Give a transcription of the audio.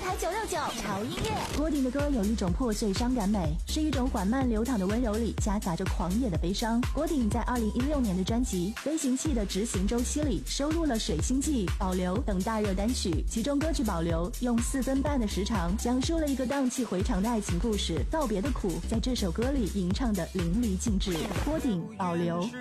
台969潮音乐。 郭顶的歌有一种破碎伤感美，是一种缓慢流淌的温柔里夹杂着狂野的悲伤。郭顶在2016年的专辑《飞行器的执行周期》里收录了《水星记》、《保留》等大热单曲，其中歌曲《保留》用4分半的时长讲述了一个荡气回肠的爱情故事，告别的苦在这首歌里吟唱的淋漓尽致。郭顶《保留》。